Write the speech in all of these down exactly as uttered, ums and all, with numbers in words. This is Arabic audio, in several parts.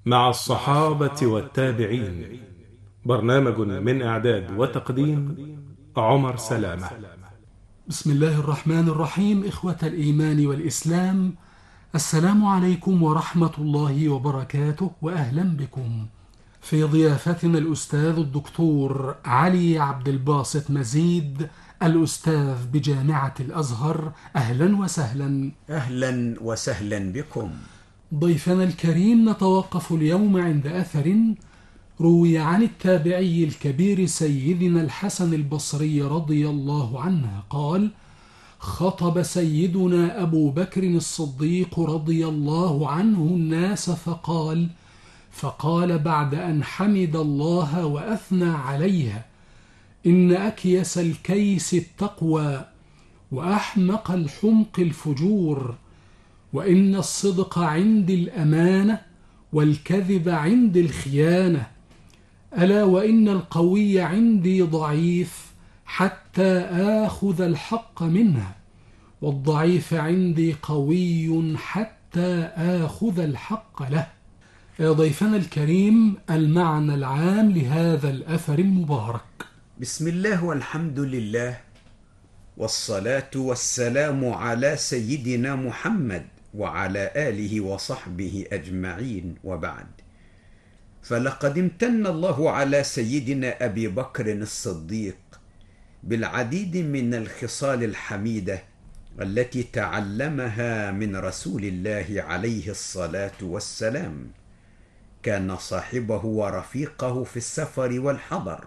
مع الصحابة والتابعين. برنامج من إعداد وتقديم عمر سلامة. بسم الله الرحمن الرحيم. إخوة الإيمان والإسلام، السلام عليكم ورحمة الله وبركاته، وأهلا بكم في ضيافتنا الأستاذ الدكتور علي عبد الباسط مزيد، الأستاذ بجامعة الأزهر. أهلا وسهلا. أهلا وسهلا بكم. ضيفنا الكريم، نتوقف اليوم عند أثر روي عن التابعي الكبير سيدنا الحسن البصري رضي الله عنه قال: خطب سيدنا أبو بكر الصديق رضي الله عنه الناس فقال فقال بعد أن حمد الله وأثنى عليها: إن أكيس الكيس التقوى، وأحمق الحمق الفجور، وإن الصدق عندي الأمانة، والكذب عندي الخيانة، ألا وإن القوي عندي ضعيف حتى آخذ الحق منه، والضعيف عندي قوي حتى آخذ الحق له. يا ضيفنا الكريم، المعنى العام لهذا الأثر المبارك. بسم الله والحمد لله، والصلاة والسلام على سيدنا محمد وعلى آله وصحبه أجمعين، وبعد. فلقد امتن الله على سيدنا أبي بكر الصديق بالعديد من الخصال الحميدة التي تعلمها من رسول الله عليه الصلاة والسلام. كان صاحبه ورفيقه في السفر والحضر،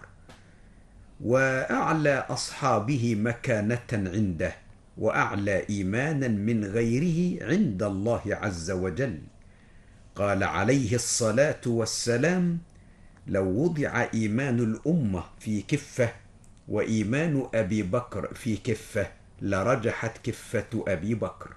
وأعلى أصحابه مكانة عنده، وأعلى إيمانا من غيره عند الله عز وجل. قال عليه الصلاة والسلام: لو وضع إيمان الأمة في كفة وإيمان أبي بكر في كفة لرجحت كفة أبي بكر.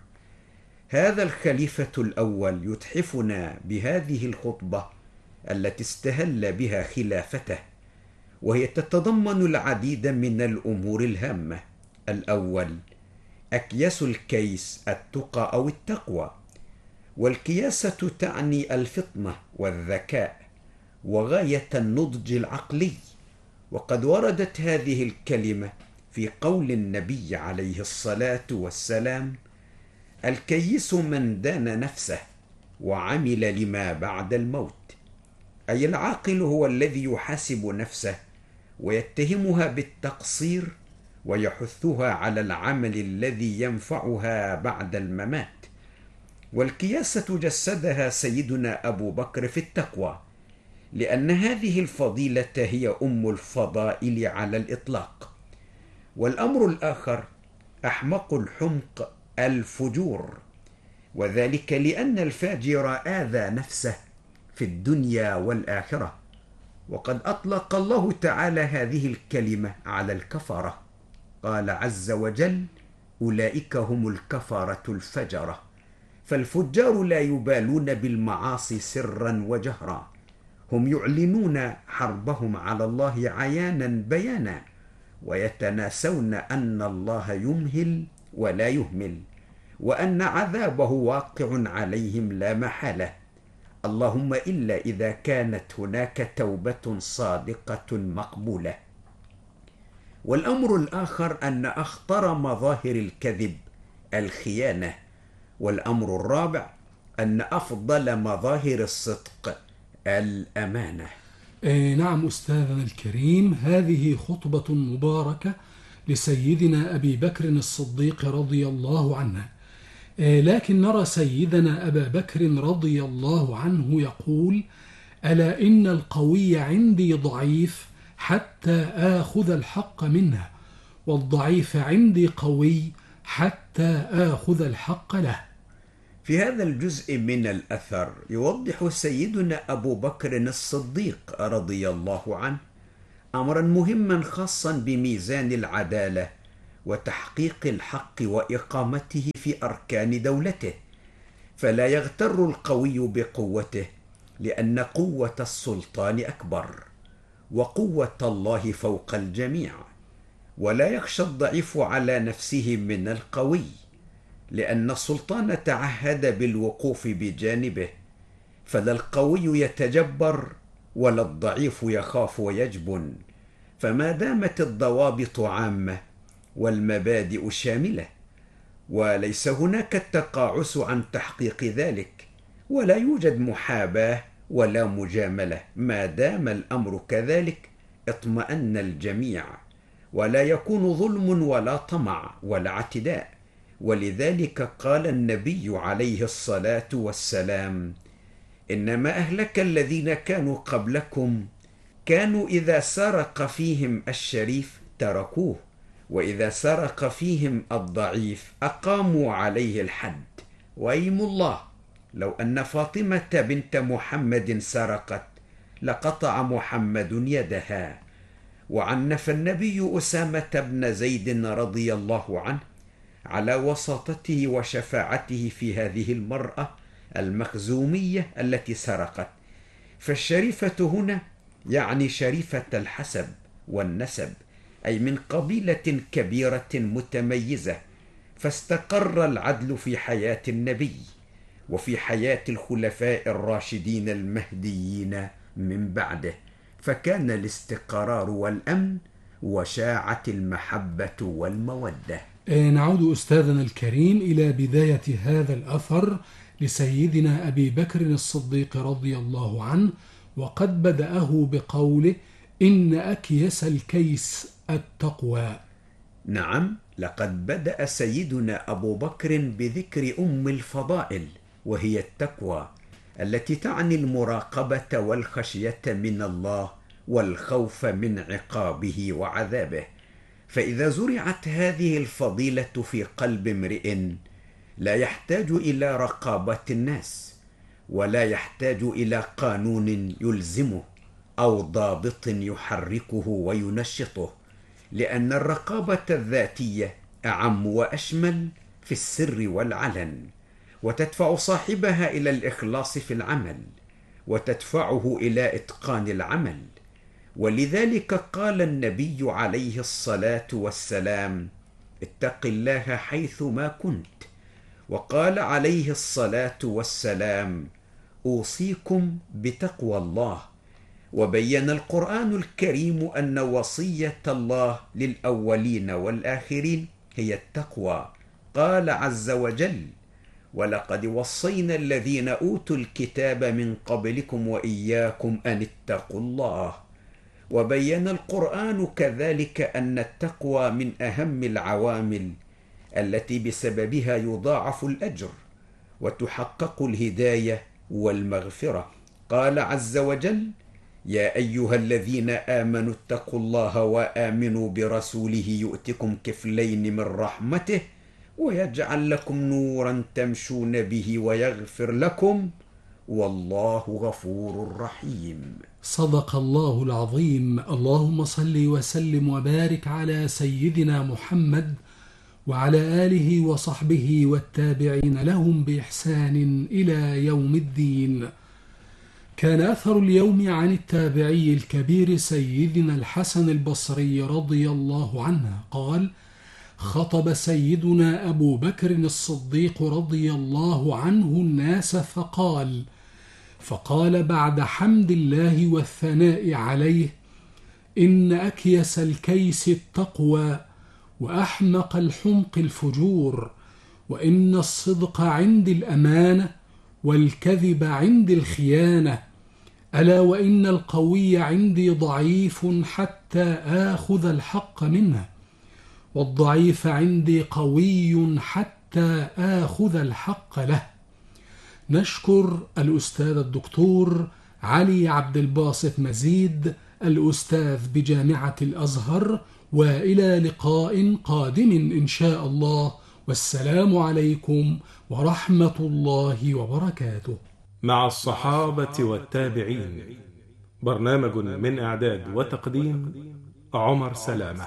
هذا الخليفة الأول يتحفنا بهذه الخطبة التي استهل بها خلافته، وهي تتضمن العديد من الأمور الهامة. الأول: أكياس الكيس التقى أو التقوى، والكياسة تعني الفطنة والذكاء وغاية النضج العقلي، وقد وردت هذه الكلمة في قول النبي عليه الصلاة والسلام: الكيس من دان نفسه وعمل لما بعد الموت. أي العاقل هو الذي يحاسب نفسه ويتهمها بالتقصير ويحثها على العمل الذي ينفعها بعد الممات. والكياسة جسدها سيدنا أبو بكر في التقوى، لأن هذه الفضيلة هي أم الفضائل على الإطلاق. والأمر الآخر: أحمق الحمق الفجور، وذلك لأن الفاجر آذى نفسه في الدنيا والآخرة. وقد أطلق الله تعالى هذه الكلمة على الكفرة، قال عز وجل: أولئك هم الكفرة الفجرة. فالفجار لا يبالون بالمعاصي سرا وجهرا، هم يعلنون حربهم على الله عيانا بيانا، ويتناسون أن الله يمهل ولا يهمل، وأن عذابه واقع عليهم لا محالة، اللهم إلا إذا كانت هناك توبة صادقة مقبولة. والأمر الآخر أن أخطر مظاهر الكذب الخيانة. والأمر الرابع أن أفضل مظاهر الصدق الأمانة. إيه نعم أستاذنا الكريم، هذه خطبة مباركة لسيدنا أبي بكر الصديق رضي الله عنه. إيه لكن نرى سيدنا أبا بكر رضي الله عنه يقول: ألا إن القوي عندي ضعيف حتى آخذ الحق منه، والضعيف عندي قوي حتى آخذ الحق له. في هذا الجزء من الأثر يوضح سيدنا أبو بكر الصديق رضي الله عنه أمرا مهما خاصا بميزان العدالة وتحقيق الحق وإقامته في أركان دولته. فلا يغتر القوي بقوته، لأن قوة السلطان أكبر، وقوة الله فوق الجميع. ولا يخشى الضعيف على نفسه من القوي، لأن السلطان تعهد بالوقوف بجانبه، فلا القوي يتجبر ولا الضعيف يخاف ويجبن، فما دامت الضوابط عامة والمبادئ شاملة، وليس هناك التقاعس عن تحقيق ذلك، ولا يوجد محاباة ولا مجاملة، ما دام الأمر كذلك اطمأن الجميع، ولا يكون ظلم ولا طمع ولا اعتداء. ولذلك قال النبي عليه الصلاة والسلام: إنما أهلك الذين كانوا قبلكم كانوا إذا سرق فيهم الشريف تركوه، وإذا سرق فيهم الضعيف أقاموا عليه الحد. وأيم الله لو أن فاطمة بنت محمد سرقت لقطع محمد يدها. وعنف النبي أسامة بن زيد رضي الله عنه على وساطته وشفاعته في هذه المرأة المخزومية التي سرقت. فالشريفة هنا يعني شريفة الحسب والنسب، أي من قبيلة كبيرة متميزة، فاستقر العدل في حياة النبي وفي حياة الخلفاء الراشدين المهديين من بعده، فكان الاستقرار والأمن وشاعت المحبة والمودة. نعود أستاذنا الكريم إلى بداية هذا الأثر لسيدنا أبي بكر الصديق رضي الله عنه، وقد بدأه بقوله: إن أكيس الكيس التقوى. نعم، لقد بدأ سيدنا أبو بكر بذكر أم الفضائل، وهي التقوى، التي تعني المراقبة والخشية من الله والخوف من عقابه وعذابه. فإذا زرعت هذه الفضيلة في قلب امرئ لا يحتاج إلى رقابة الناس، ولا يحتاج إلى قانون يلزمه أو ضابط يحركه وينشطه، لأن الرقابة الذاتية أعم وأشمل في السر والعلن، وتدفع صاحبها إلى الإخلاص في العمل، وتدفعه إلى إتقان العمل. ولذلك قال النبي عليه الصلاة والسلام: اتق الله حيث ما كنت. وقال عليه الصلاة والسلام: أوصيكم بتقوى الله. وبين القرآن الكريم أن وصية الله للأولين والآخرين هي التقوى. قال عز وجل: ولقد وصينا الذين أوتوا الكتاب من قبلكم وإياكم أن اتقوا الله. وبين القرآن كذلك أن التقوى من أهم العوامل التي بسببها يضاعف الأجر وتحقق الهداية والمغفرة. قال عز وجل: يا أيها الذين آمنوا اتقوا الله وآمنوا برسوله يؤتكم كفلين من رحمته ويجعل لكم نورا تمشون به ويغفر لكم والله غفور رحيم. صدق الله العظيم. اللهم صل وسلم وبارك على سيدنا محمد وعلى آله وصحبه والتابعين لهم بإحسان إلى يوم الدين. كان أثر اليوم عن التابعي الكبير سيدنا الحسن البصري رضي الله عنه قال: خطب سيدنا أبو بكر الصديق رضي الله عنه الناس فقال فقال بعد حمد الله والثناء عليه: إن أكيس الكيس التقوى، وأحمق الحمق الفجور، وإن الصدق عندي الأمانة، والكذب عندي الخيانة، ألا وإن القوي عندي ضعيف حتى آخذ الحق منه، والضعيف عندي قوي حتى آخذ الحق له. نشكر الأستاذ الدكتور علي عبد الباسط مزيد الأستاذ بجامعة الأزهر، وإلى لقاء قادم إن شاء الله، والسلام عليكم ورحمة الله وبركاته. مع الصحابة والتابعين، برنامج من إعداد وتقديم عمر سلامة.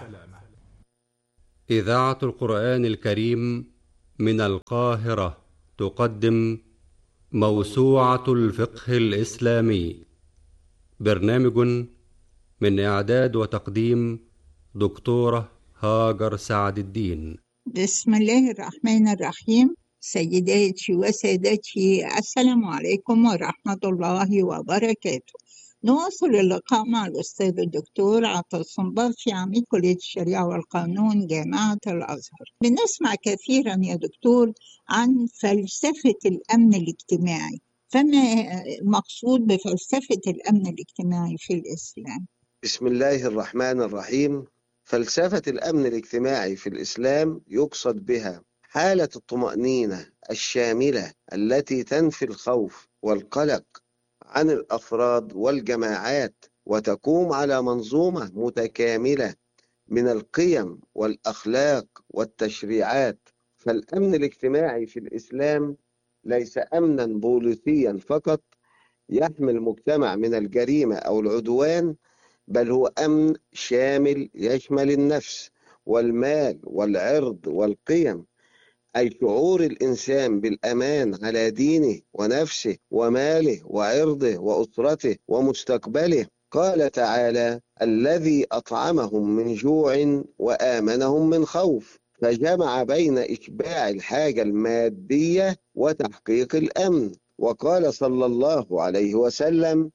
إذاعة القرآن الكريم من القاهرة تقدم موسوعة الفقه الإسلامي، برنامج من إعداد وتقديم دكتورة هاجر سعد الدين. بسم الله الرحمن الرحيم. سيداتي وسادتي، السلام عليكم ورحمة الله وبركاته. نواصل اللقاء مع الأستاذ الدكتور عطا الصنباطي عميد كلية الشريعة والقانون جامعة الأزهر. بنسمع كثيرا يا دكتور عن فلسفة الأمن الاجتماعي، فما المقصود بفلسفة الأمن الاجتماعي في الإسلام؟ بسم الله الرحمن الرحيم. فلسفة الأمن الاجتماعي في الإسلام يقصد بها حالة الطمأنينة الشاملة التي تنفي الخوف والقلق عن الأفراد والجماعات، وتقوم على منظومة متكاملة من القيم والأخلاق والتشريعات. فالأمن الاجتماعي في الإسلام ليس أمنا بوليسيا فقط يحمي المجتمع من الجريمة أو العدوان، بل هو أمن شامل يشمل النفس والمال والعرض والقيم، أي شعور الإنسان بالأمان على دينه ونفسه وماله وعرضه وأسرته ومستقبله. قال تعالى: الذي أطعمهم من جوع وآمنهم من خوف، فجمع بين إشباع الحاجة المادية وتحقيق الأمن. وقال صلى الله عليه وسلم: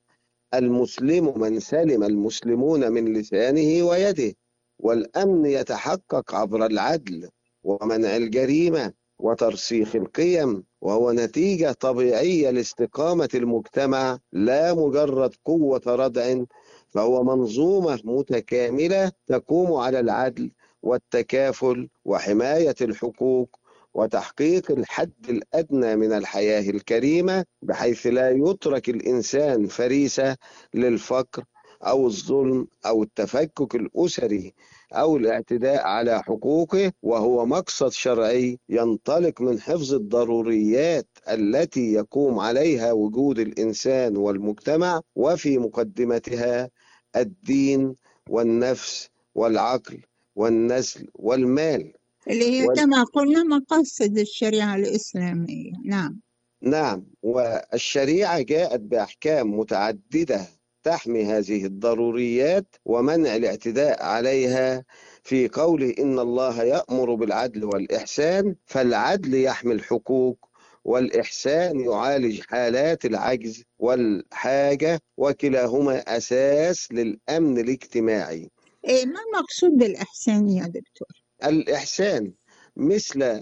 المسلم من سلم المسلمون من لسانه ويده. والأمن يتحقق عبر العدل ومنع الجريمة وترسيخ القيم، وهو نتيجة طبيعية لاستقامة المجتمع، لا مجرد قوة ردع، فهو منظومة متكاملة تقوم على العدل والتكافل وحماية الحقوق وتحقيق الحد الأدنى من الحياة الكريمة، بحيث لا يترك الإنسان فريسة للفقر أو الظلم أو التفكك الأسري أو الاعتداء على حقوقه، وهو مقصد شرعي ينطلق من حفظ الضروريات التي يقوم عليها وجود الإنسان والمجتمع، وفي مقدمتها الدين والنفس والعقل والنسل والمال، اللي هي وال... كما قلنا مقاصد الشريعة الإسلامية. نعم نعم. والشريعة جاءت بأحكام متعددة تحمي هذه الضروريات ومنع الاعتداء عليها، في قوله: إن الله يأمر بالعدل والإحسان. فالعدل يحمي الحقوق، والإحسان يعالج حالات العجز والحاجة، وكلاهما أساس للأمن الاجتماعي. إيه ما المقصود بالإحسان يا دكتور؟ الإحسان مثل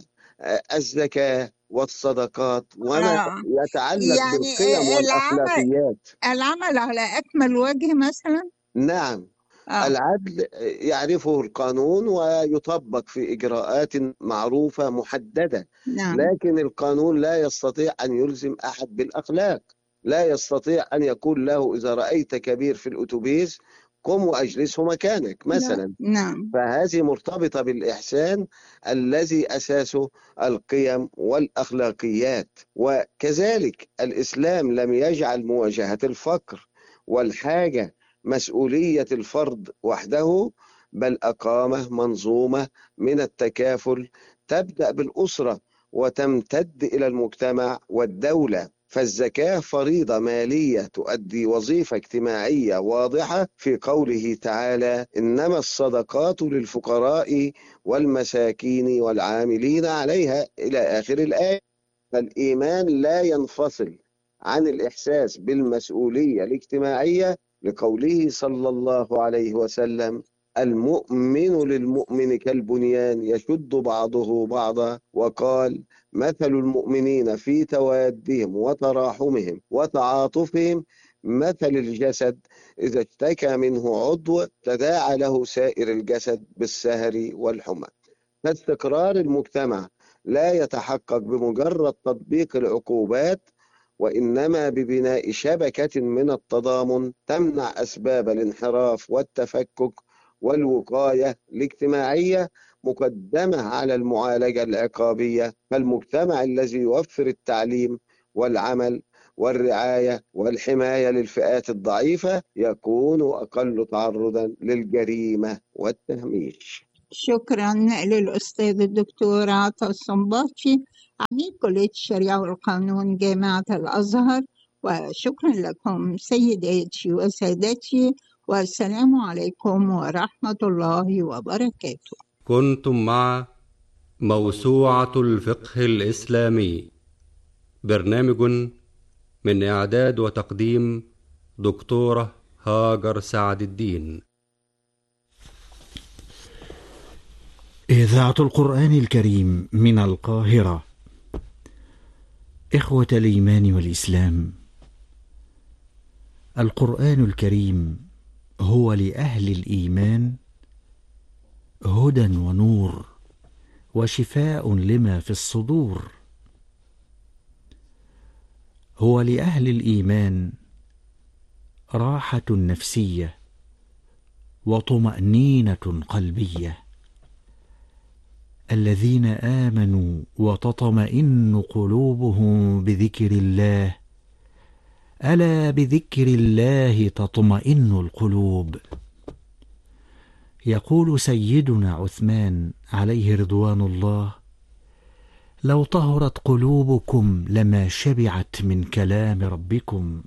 الزكاة والصدقات وما آه. يتعلق يعني بالقيم والأخلاقيات. العمل على أكمل وجه مثلا؟ نعم. آه. العدل يعرفه القانون ويطبق في إجراءات معروفة محددة. نعم. لكن القانون لا يستطيع أن يلزم أحد بالأخلاق، لا يستطيع أن يقول له: إذا رأيت كبير في الأتوبيس قم وأجلسه مكانك مثلا. نعم. فهذه مرتبطة بالإحسان الذي أساسه القيم والأخلاقيات. وكذلك الإسلام لم يجعل مواجهة الفقر والحاجة مسؤولية الفرد وحده، بل أقام منظومة من التكافل تبدأ بالأسرة وتمتد إلى المجتمع والدولة. فالزكاة فريضة مالية تؤدي وظيفة اجتماعية واضحة، في قوله تعالى: إنما الصدقات للفقراء والمساكين والعاملين عليها، إلى آخر الآية. فالإيمان لا ينفصل عن الإحساس بالمسؤولية الاجتماعية، لقوله صلى الله عليه وسلم: المؤمن للمؤمن كالبنيان يشد بعضه بعضا. وقال: مثل المؤمنين في توادهم وتراحمهم وتعاطفهم مثل الجسد إذا اشتكى منه عضو تداعى له سائر الجسد بالسهر والحمى. فاستقرار المجتمع لا يتحقق بمجرد تطبيق العقوبات، وإنما ببناء شبكة من التضامن تمنع أسباب الانحراف والتفكك والوقاية الاجتماعية، مقدمة على المعالجة العقابية. فالمجتمع الذي يوفر التعليم والعمل والرعاية والحماية للفئات الضعيفة يكون أقل تعرضا للجريمة والتهميش. شكرا للأستاذ الدكتور عطا الصنباطي عميد كلية الشريعة والقانون جامعة الأزهر، وشكرا لكم سيداتي وسادتي، والسلام عليكم ورحمة الله وبركاته. كنتم مع موسوعة الفقه الإسلامي. برنامج من إعداد وتقديم دكتورة هاجر سعد الدين. إذاعة القرآن الكريم من القاهرة. إخوة الإيمان والإسلام، القرآن الكريم هو لأهل الإيمان هدى ونور وشفاء لما في الصدور. هو لأهل الإيمان راحة نفسية وطمأنينة قلبية، الذين آمنوا وتطمئن قلوبهم بذكر الله، ألا بذكر الله تطمئن القلوب. يقول سيدنا عثمان عليه رضوان الله: لو طهرت قلوبكم لما شبعت من كلام ربكم.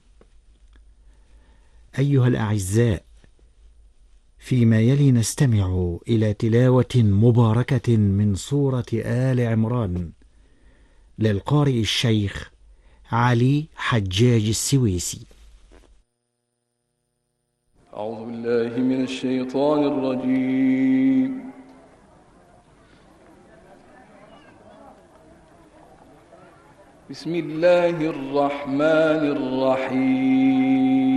أيها الأعزاء، فيما يلي نستمع إلى تلاوة مباركة من سورة آل عمران للقارئ الشيخ علي حجاج السويسي. أعوذ بالله من الشيطان الرجيم. بسم الله الرحمن الرحيم.